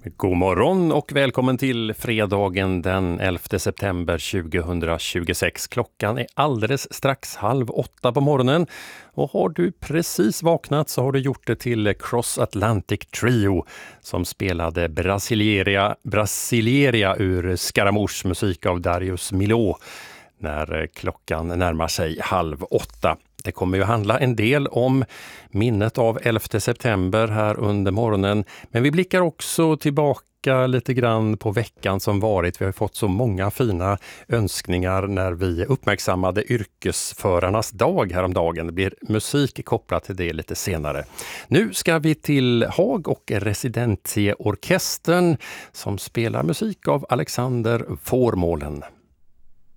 God morgon och välkommen till fredagen den 11 september 2026. Klockan är alldeles strax 7:30 på morgonen. Och har du precis vaknat så har du gjort det till Cross Atlantic Trio som spelade Brasileria ur Scaramouche, musik av Darius Milhaud, när klockan närmar sig 7:30. Det kommer ju handla en del om minnet av 11 september här under morgonen. Men vi blickar också tillbaka lite grann på veckan som varit. Vi har fått så många fina önskningar när vi uppmärksammade yrkesförarnas dag häromdagen. Det blir musik kopplat till det lite senare. Nu ska vi till Haag och Residentieorkestern som spelar musik av Alexander Vormålen.